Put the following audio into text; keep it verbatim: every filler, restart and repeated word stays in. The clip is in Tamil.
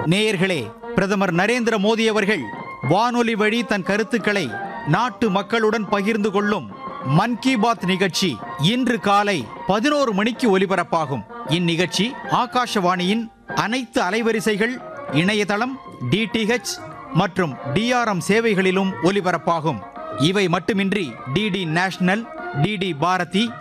நேயர்களே, பிரதமர் நரேந்திர மோடி அவர்கள் வானொலி வழி தன் கருத்துக்களை நாட்டு மக்களுடன் பகிர்ந்து கொள்ளும் மன் கி பாத் நிகழ்ச்சி இன்று காலை பதினோரு மணிக்கு ஒலிபரப்பாகும். இந்நிகழ்ச்சி ஆகாஷவாணியின் அனைத்து அலைவரிசைகள், இணையதளம், டிடிஹெச் மற்றும் டிஆர்எம் சேவைகளிலும் ஒலிபரப்பாகும். இவை மட்டுமின்றி டிடி நேஷனல், டிடி பாரதி,